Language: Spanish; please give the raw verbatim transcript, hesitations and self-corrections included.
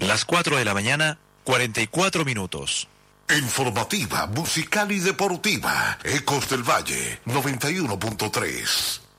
Las cuatro de la mañana, cuarenta y cuatro minutos. Informativa, musical y deportiva. Ecos del Valle, noventa y uno punto tres.